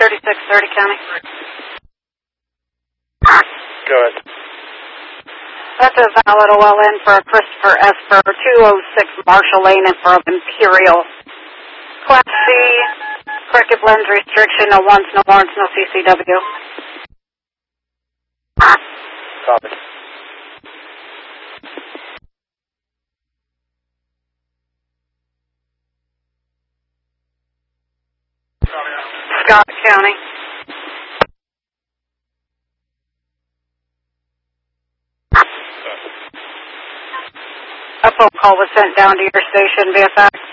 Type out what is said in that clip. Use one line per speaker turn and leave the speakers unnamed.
3630 County.
Go ahead.
That's a valid OLN for a Christopher Esper, 206 Marshall Lane in front of Imperial. Class C, corrective lens restriction, no ones, no warrants, no CCW.
Copy.
Scott County. A phone call was sent down to your station via fax.